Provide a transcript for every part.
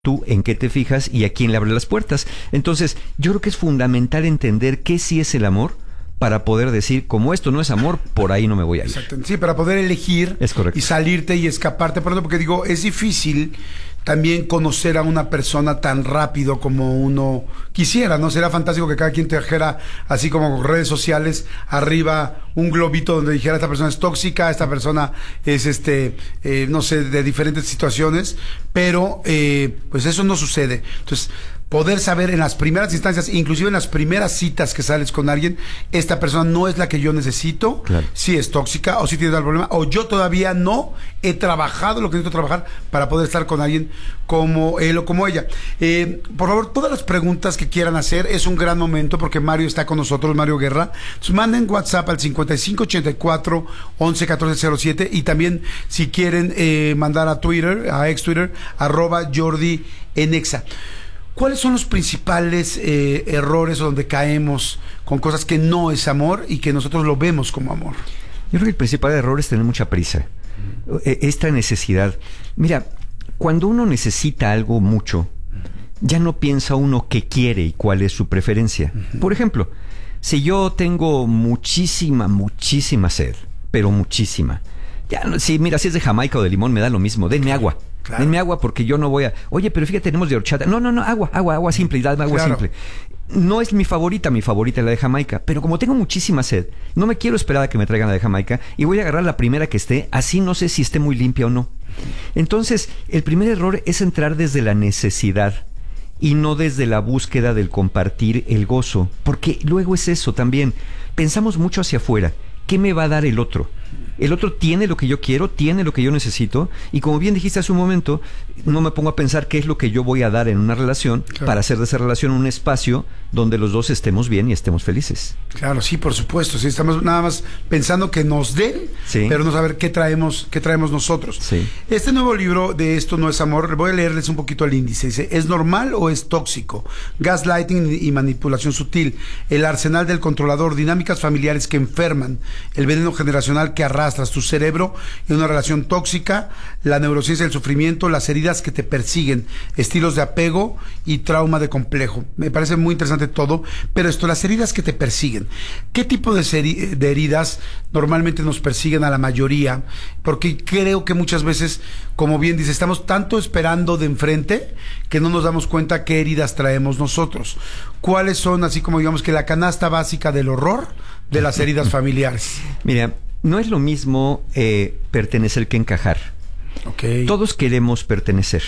tú en qué te fijas y a quién le abres las puertas. Entonces, yo creo que es fundamental entender qué sí es el amor para poder decir, como esto no es amor, por ahí no me voy a ir. Exacto. Sí, para poder elegir y salirte y escaparte. Por eso, porque digo, es difícil también conocer a una persona tan rápido como uno quisiera, ¿no? Sería fantástico que cada quien trajera, así como redes sociales, arriba un globito donde dijera esta persona es tóxica, esta persona es no sé, de diferentes situaciones, pero pues eso no sucede. Entonces, poder saber en las primeras instancias, inclusive en las primeras citas que sales con alguien, esta persona no es la que yo necesito, si es tóxica o si tiene tal problema, o yo todavía no he trabajado lo que necesito trabajar para poder estar con alguien como él o como ella. Por favor, todas las preguntas que quieran hacer, es un gran momento porque Mario está con nosotros, Mario Guerra. Entonces, manden WhatsApp al 5584 11 14 07 y también si quieren mandar a Twitter, a ex Twitter, @Jordi en Exa. ¿Cuáles son los principales errores donde caemos con cosas que no es amor y que nosotros lo vemos como amor? Yo creo que el principal error es tener mucha prisa. Esta necesidad. Mira, cuando uno necesita algo mucho, ya no piensa uno qué quiere y cuál es su preferencia. Por ejemplo, si yo tengo muchísima sed, pero muchísima. Mira, si es de Jamaica o de limón, me da lo mismo. Denme agua. Claro. Denme agua porque yo no voy a... Oye, pero fíjate, tenemos de horchata. No, agua simple, y dame agua simple. No es mi favorita es la de Jamaica. Pero como tengo muchísima sed, no me quiero esperar a que me traigan la de Jamaica y voy a agarrar la primera que esté, así no sé si esté muy limpia o no. Entonces, el primer error es entrar desde la necesidad y no desde la búsqueda del compartir el gozo. Porque luego es eso también. Pensamos mucho hacia afuera. ¿Qué me va a dar el otro? El otro tiene lo que yo quiero, tiene lo que yo necesito, y como bien dijiste hace un momento, no me pongo a pensar qué es lo que yo voy a dar en una relación para hacer de esa relación un espacio donde los dos estemos bien y estemos felices. Claro, sí, por supuesto. Sí, estamos nada más pensando que nos den, pero no saber qué traemos nosotros. Sí. Este nuevo libro de Esto no es amor, voy a leerles un poquito el índice. Dice, ¿es normal o es tóxico? Gaslighting y manipulación sutil, el arsenal del controlador, dinámicas familiares que enferman, el veneno generacional que arrastras tu cerebro en una relación tóxica, la neurociencia del sufrimiento, las heridas que te persiguen, estilos de apego y trauma de complejo. Me parece muy interesante todo, pero las heridas que te persiguen, ¿qué tipo de heridas normalmente nos persiguen a la mayoría? Porque creo que muchas veces, como bien dice, estamos tanto esperando de enfrente que no nos damos cuenta qué heridas traemos nosotros. ¿Cuáles son, así como digamos que la canasta básica del horror de las heridas familiares? Mira, no es lo mismo pertenecer que encajar. Todos queremos pertenecer.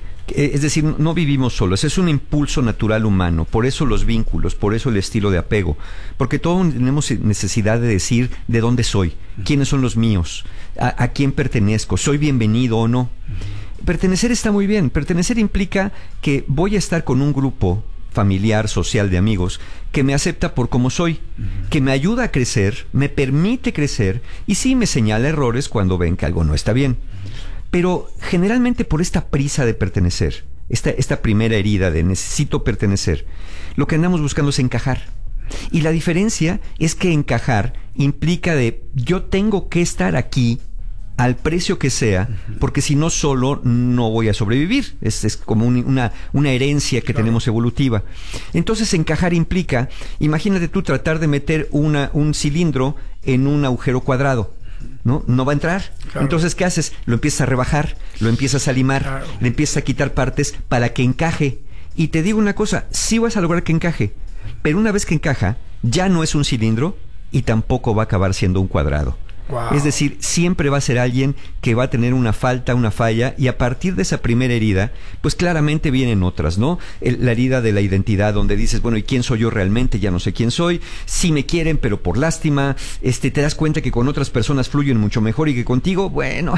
Es decir, no vivimos solos, es un impulso natural humano, por eso los vínculos, por eso el estilo de apego, porque todos tenemos necesidad de decir de dónde soy, quiénes son los míos, a quién pertenezco, soy bienvenido o no. Pertenecer está muy bien, pertenecer implica que voy a estar con un grupo familiar, social, de amigos, que me acepta por como soy, que me ayuda a crecer, me permite crecer y sí me señala errores cuando ven que algo no está bien. Pero generalmente por esta prisa de pertenecer, esta primera herida de necesito pertenecer, lo que andamos buscando es encajar. Y la diferencia es que encajar implica de yo tengo que estar aquí al precio que sea, porque si no solo no voy a sobrevivir. Es como una herencia que tenemos evolutiva. Entonces encajar implica, imagínate tú tratar de meter un cilindro en un agujero cuadrado. No va a entrar. Entonces, ¿qué haces? Lo empiezas a rebajar, lo empiezas a limar, le empiezas a quitar partes para que encaje. Y te digo una cosa, sí vas a lograr que encaje, pero una vez que encaja, ya no es un cilindro y tampoco va a acabar siendo un cuadrado. Es decir, siempre va a ser alguien que va a tener una falta, una falla, y a partir de esa primera herida, pues claramente vienen otras, ¿no? La herida de la identidad, donde dices, bueno, ¿y quién soy yo realmente? Ya no sé quién soy. Sí me quieren, pero por lástima. Te das cuenta que con otras personas fluyen mucho mejor y que contigo, bueno,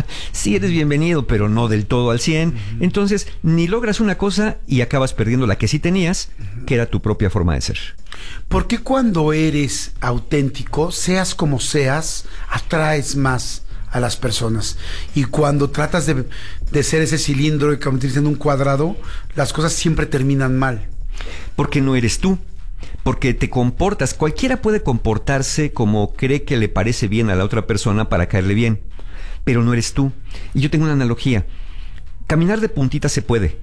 sí eres bienvenido, pero no del todo al 100. Entonces, ni logras una cosa y acabas perdiendo la que sí tenías, que era tu propia forma de ser. ¿Por qué cuando eres auténtico, seas como seas, atraes más a las personas? Y cuando tratas de ser ese cilindro y convertirse en un cuadrado, las cosas siempre terminan mal. Porque no eres tú. Porque te comportas. Cualquiera puede comportarse como cree que le parece bien a la otra persona para caerle bien. Pero no eres tú. Y yo tengo una analogía. Caminar de puntita se puede,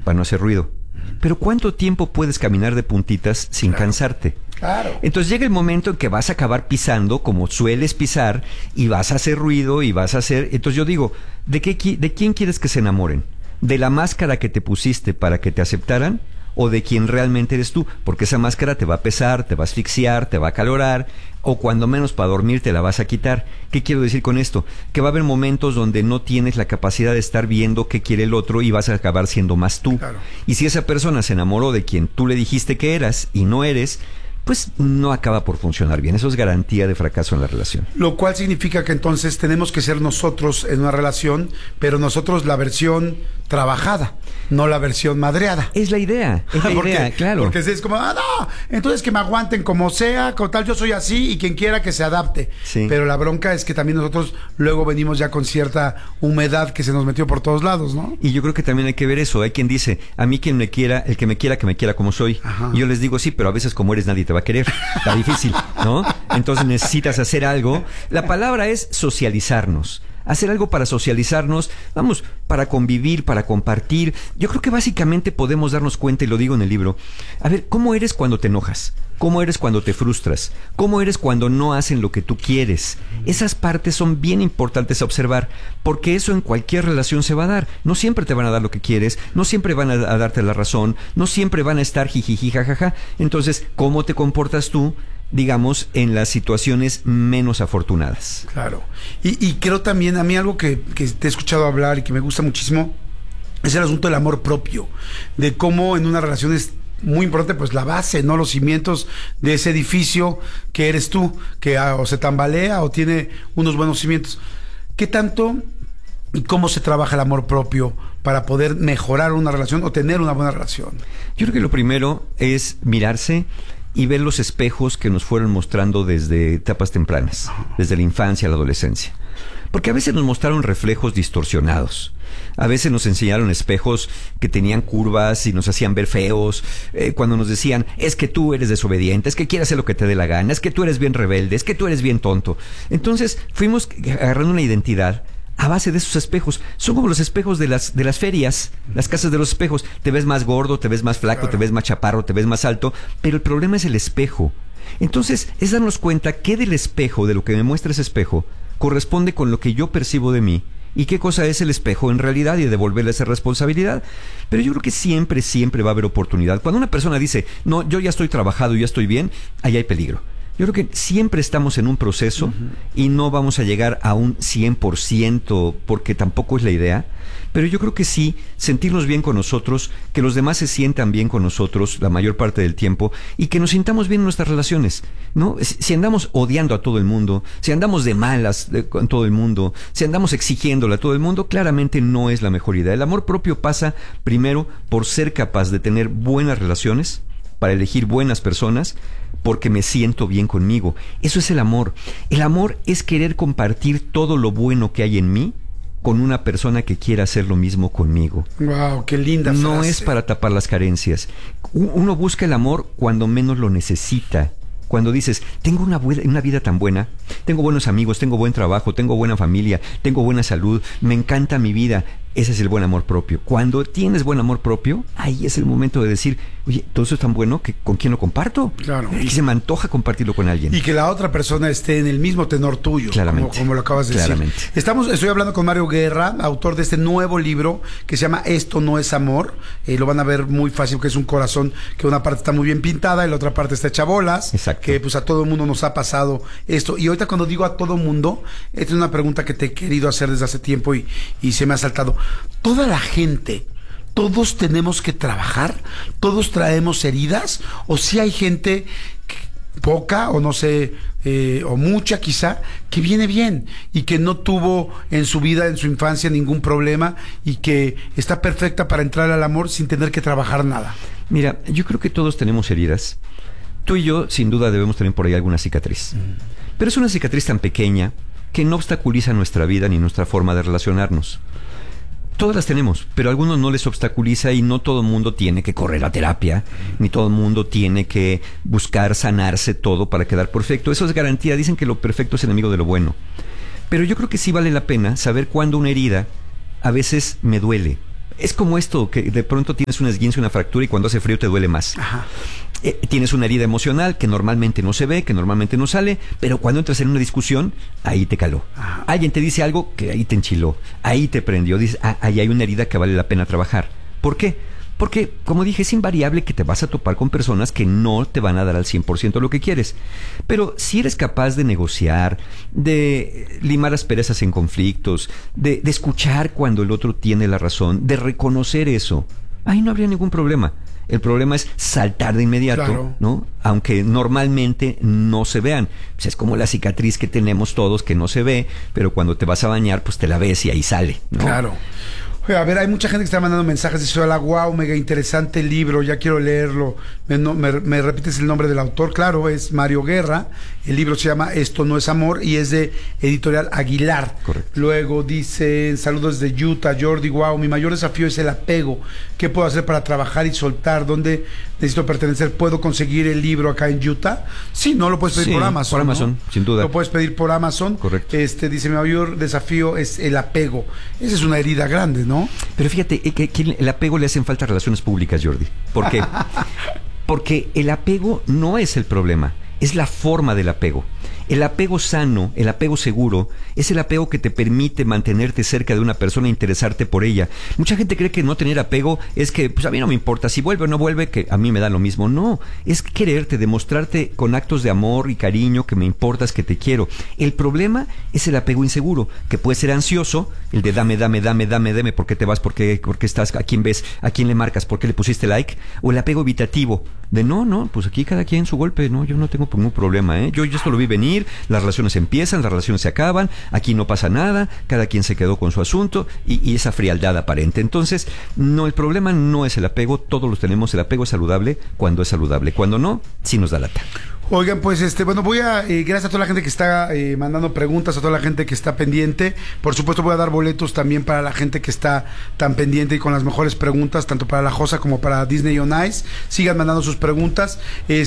para no hacer ruido. Pero ¿cuánto tiempo puedes caminar de puntitas sin cansarte? Claro. Entonces llega el momento en que vas a acabar pisando como sueles pisar y vas a hacer ruido y vas a hacer... Entonces yo digo, ¿de quién quieres que se enamoren? ¿De la máscara que te pusiste para que te aceptaran? ¿O de quién realmente eres tú? Porque esa máscara te va a pesar, te va a asfixiar, te va a acalorar, o cuando menos para dormir te la vas a quitar. ¿Qué quiero decir con esto? Que va a haber momentos donde no tienes la capacidad de estar viendo qué quiere el otro y vas a acabar siendo más tú. Claro. Y si esa persona se enamoró de quien tú le dijiste que eras y no eres, pues no acaba por funcionar bien. Eso es garantía de fracaso en la relación. Lo cual significa que entonces tenemos que ser nosotros en una relación, pero nosotros la versión trabajada, no la versión madreada. Es la idea, claro. Porque es como, no, entonces que me aguanten como sea, como tal, yo soy así y quien quiera que se adapte. Sí. Pero la bronca es que también nosotros luego venimos ya con cierta humedad que se nos metió por todos lados, ¿no? Y yo creo que también hay que ver eso. Hay quien dice, a mí quien me quiera, el que me quiera como soy. Ajá. Y yo les digo, sí, pero a veces como eres nadie te va a querer. Está difícil, ¿no? Entonces necesitas hacer algo. La palabra es socializarnos. Hacer algo para socializarnos, vamos, para convivir, para compartir. Yo creo que básicamente podemos darnos cuenta, y lo digo en el libro, a ver, ¿cómo eres cuando te enojas? ¿Cómo eres cuando te frustras? ¿Cómo eres cuando no hacen lo que tú quieres? Esas partes son bien importantes a observar, porque eso en cualquier relación se va a dar. No siempre te van a dar lo que quieres, no siempre van a darte la razón, no siempre van a estar jijiji, jajaja. Entonces, ¿cómo te comportas tú, digamos, en las situaciones menos afortunadas? Claro. Y creo también, a mí algo que te he escuchado hablar y que me gusta muchísimo, es el asunto del amor propio, de cómo en una relación es muy importante, pues la base, ¿no? Los cimientos de ese edificio que eres tú, que o se tambalea o tiene unos buenos cimientos. ¿Qué tanto y cómo se trabaja el amor propio para poder mejorar una relación o tener una buena relación? Yo creo que lo primero es mirarse y ver los espejos que nos fueron mostrando desde etapas tempranas, desde la infancia a la adolescencia. Porque a veces nos mostraron reflejos distorsionados. A veces nos enseñaron espejos que tenían curvas y nos hacían ver feos. Cuando nos decían, es que tú eres desobediente, es que quieres hacer lo que te dé la gana, es que tú eres bien rebelde, es que tú eres bien tonto. Entonces fuimos agarrando una identidad a base de esos espejos. Son como los espejos de las ferias, las casas de los espejos. Te ves más gordo, te ves más flaco, claro, te ves más chaparro, te ves más alto, pero el problema es el espejo. Entonces es darnos cuenta que del espejo, de lo que me muestra ese espejo, corresponde con lo que yo percibo de mí y qué cosa es el espejo en realidad y devolverle esa responsabilidad. Pero yo creo que siempre va a haber oportunidad. Cuando una persona dice, no, yo ya estoy trabajado, ya estoy bien, ahí hay peligro. Yo creo que siempre estamos en un proceso y no vamos a llegar a un 100% porque tampoco es la idea. Pero yo creo que sí, sentirnos bien con nosotros, que los demás se sientan bien con nosotros la mayor parte del tiempo y que nos sintamos bien en nuestras relaciones, ¿no? Si andamos odiando a todo el mundo, si andamos de malas con todo el mundo, si andamos exigiéndole a todo el mundo, claramente no es la mejor idea. El amor propio pasa primero por ser capaz de tener buenas relaciones, para elegir buenas personas, porque me siento bien conmigo. Eso es el amor. El amor es querer compartir todo lo bueno que hay en mí con una persona que quiera hacer lo mismo conmigo. Wow, qué linda frase. No es para tapar las carencias. Uno busca el amor cuando menos lo necesita. Cuando dices, tengo una vida tan buena, tengo buenos amigos, tengo buen trabajo, tengo buena familia, tengo buena salud, me encanta mi vida. Ese es el buen amor propio. Cuando tienes buen amor propio, ahí es el momento de decir, oye, todo eso es tan bueno que ¿con quién lo comparto? Claro. Y se me antoja compartirlo con alguien. Y que la otra persona esté en el mismo tenor tuyo. Claramente. Como lo acabas de decir. Estoy hablando con Mario Guerra, autor de este nuevo libro que se llama Esto no es amor. Lo van a ver muy fácil, que es un corazón que una parte está muy bien pintada y la otra parte está hecha bolas. Exacto. Que pues a todo el mundo nos ha pasado esto. Y ahorita cuando digo a todo mundo, esta es una pregunta que te he querido hacer desde hace tiempo y se me ha saltado. Toda la gente, todos tenemos que trabajar, todos traemos heridas, o si hay gente poca o no sé, o mucha quizá, que viene bien y que no tuvo en su vida, en su infancia, ningún problema y que está perfecta para entrar al amor sin tener que trabajar nada. Mira, yo creo que todos tenemos heridas. Tú y yo sin duda debemos tener por ahí alguna cicatriz, pero es una cicatriz tan pequeña que no obstaculiza nuestra vida ni nuestra forma de relacionarnos. Todas las tenemos, pero a algunos no les obstaculiza y no todo el mundo tiene que correr a terapia, ni todo el mundo tiene que buscar sanarse todo para quedar perfecto. Eso es garantía. Dicen que lo perfecto es enemigo de lo bueno. Pero yo creo que sí vale la pena saber cuándo una herida a veces me duele. Es como esto, que de pronto tienes un esguince, una fractura y cuando hace frío te duele más. Ajá. Tienes una herida emocional que normalmente no se ve, que normalmente no sale, pero cuando entras en una discusión, ahí te caló. Ajá. Alguien te dice algo que ahí te enchiló, ahí te prendió, dices, ahí hay una herida que vale la pena trabajar. ¿Por qué? Porque, como dije, es invariable que te vas a topar con personas que no te van a dar al 100% lo que quieres. Pero si eres capaz de negociar, de limar asperezas en conflictos, de escuchar cuando el otro tiene la razón, de reconocer eso, ahí no habría ningún problema. El problema es saltar de inmediato, claro, ¿no? Aunque normalmente no se vean. Pues es como la cicatriz que tenemos todos que no se ve, pero cuando te vas a bañar, pues te la ves y ahí sale, ¿no? Claro. Oye, a ver, hay mucha gente que está mandando mensajes. Dice, hola, wow, mega interesante el libro, ya quiero leerlo. ¿Me repites el nombre del autor? Claro, es Mario Guerra. El libro se llama Esto no es amor y es de Editorial Aguilar. Correcto. Luego dicen, saludos desde Utah, Jordi, wow, mi mayor desafío es el apego. ¿Qué puedo hacer para trabajar y soltar? ¿Dónde necesito pertenecer? ¿Puedo conseguir el libro acá en Utah? Sí, no lo puedes pedir por Amazon. Por Amazon, ¿no? Sin duda. Lo puedes pedir por Amazon. Correcto. Dice, mi mayor desafío es el apego. Esa es una herida grande, ¿no? Pero fíjate, que el apego le hacen falta relaciones públicas, Jordi. ¿Por qué? Porque el apego no es el problema, es la forma del apego. El apego sano, el apego seguro, es el apego que te permite mantenerte cerca de una persona e interesarte por ella. Mucha gente cree que no tener apego es que, pues a mí no me importa, si vuelve o no vuelve, que a mí me da lo mismo. No, es quererte, demostrarte con actos de amor y cariño que me importas, que te quiero. El problema es el apego inseguro, que puede ser ansioso, el de dame, ¿por qué te vas? ¿Por qué estás? ¿A quién ves? ¿A quién le marcas? ¿Por qué le pusiste like? O el apego evitativo, de no, pues aquí cada quien su golpe, no, yo no tengo ningún problema, yo esto lo vi venir. Las relaciones empiezan, las relaciones se acaban, aquí no pasa nada, cada quien se quedó con su asunto y esa frialdad aparente. Entonces, no, el problema no es el apego, todos los tenemos, el apego es saludable cuando es saludable, cuando no, sí nos da lata. Oigan, pues bueno, voy a, gracias a toda la gente que está mandando preguntas, a toda la gente que está pendiente. Por supuesto voy a dar boletos también para la gente que está tan pendiente y con las mejores preguntas, tanto para La Josa como para Disney on Ice. Sigan mandando sus preguntas.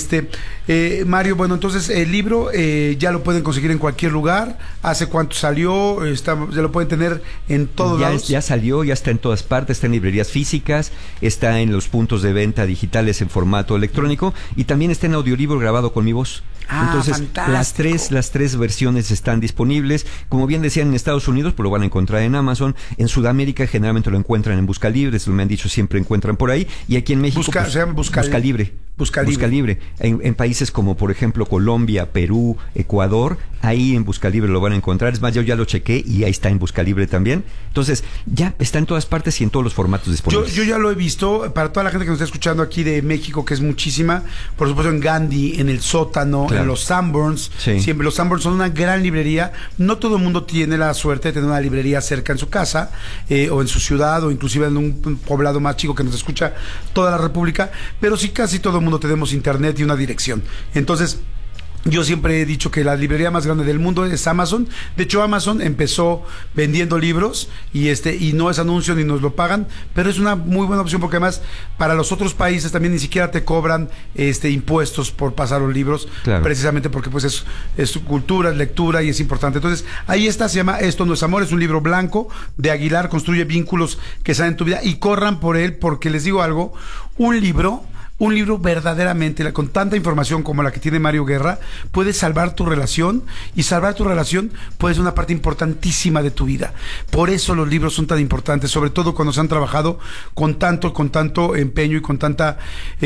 Mario, bueno, entonces el libro ya lo pueden conseguir en cualquier lugar. ¿Hace cuánto salió? Ya lo pueden tener en todos lados. Ya salió, ya está en todas partes, está en librerías físicas, está en los puntos de venta digitales en formato electrónico y también está en audiolibro grabado con mi voz. Entonces, fantástico. las tres versiones están disponibles. Como bien decían, en Estados Unidos, pues lo van a encontrar en Amazon. En Sudamérica generalmente lo encuentran en Busca Libre, me han dicho, siempre encuentran por ahí. Y aquí en México, se llama Busca Libre. Busca Libre. En países como, por ejemplo, Colombia, Perú, Ecuador, ahí en Busca Libre lo van a encontrar. Es más, yo ya lo chequé y ahí está en Busca Libre también. Entonces, ya está en todas partes y en todos los formatos disponibles. Yo ya lo he visto. Para toda la gente que nos está escuchando aquí de México, que es muchísima, por supuesto en Gandhi, en El Sótano, claro, en los Sanborns. Sí. Siempre los Sanborns son una gran librería. No todo el mundo tiene la suerte de tener una librería cerca en su casa, o en su ciudad, o inclusive en un poblado más chico que nos escucha toda la República, pero sí casi todo el mundo tenemos internet y una dirección. Entonces, yo siempre he dicho que la librería más grande del mundo es Amazon. De hecho, Amazon empezó vendiendo libros y no es anuncio ni nos lo pagan, pero es una muy buena opción porque además para los otros países también ni siquiera te cobran impuestos por pasar los libros, claro, precisamente porque pues es su cultura, es lectura y es importante. Entonces, ahí está, se llama Esto no es amor, es un libro blanco de Aguilar, construye vínculos que salen en tu vida y corran por él porque les digo algo, un libro verdaderamente, con tanta información como la que tiene Mario Guerra, puede salvar tu relación, y salvar tu relación puede ser una parte importantísima de tu vida. Por eso los libros son tan importantes, sobre todo cuando se han trabajado con tanto empeño y con tanta,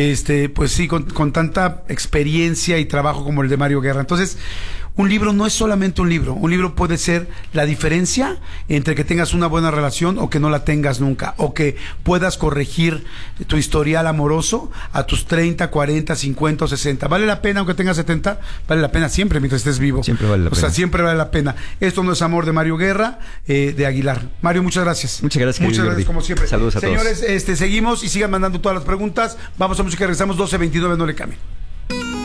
pues sí, con tanta experiencia y trabajo como el de Mario Guerra. Entonces, un libro no es solamente un libro puede ser la diferencia entre que tengas una buena relación o que no la tengas nunca, o que puedas corregir tu historial amoroso a tus 30, 40, 50 o 60. ¿Vale la pena aunque tengas 70? Vale la pena siempre mientras estés vivo. Siempre vale la pena. O sea, siempre vale la pena. Esto no es amor, de Mario Guerra, de Aguilar. Mario, muchas gracias. Muchas gracias, como siempre. Saludos a Señores, todos. Seguimos y sigan mandando todas las preguntas. Vamos a música, regresamos 12:29, no le cambien.